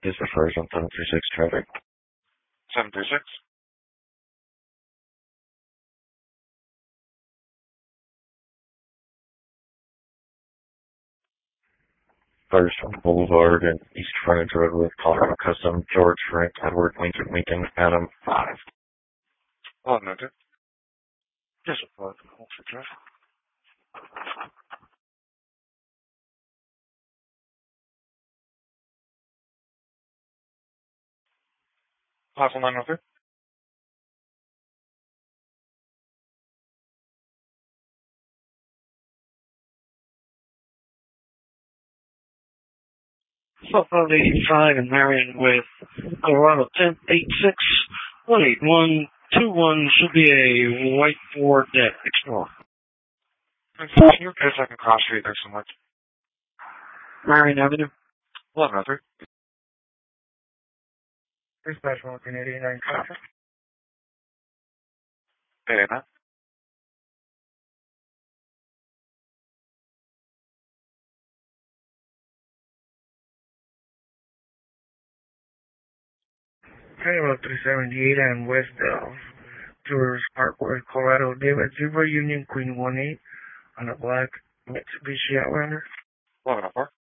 This refers on 736 traffic. 736? Firestone Boulevard and East Frontage Road with Colorado Custom, George, Frank, Edward, Lincoln, Adam, 5. Oh, noted. Just a pause. Hold for traffic. Possible 903? Southbound 85 and Marion with Colorado 1086-18121 should be a white Ford Explorer. Can you repair second cross street? Thanks so much. Marion Avenue. 1103. Dispatch 189 traffic. 889. Okay, about 378 and west of Tours Parkway, Colorado. David Zebra Union Queen 18 on a black Mitsubishi Outlander. 1104.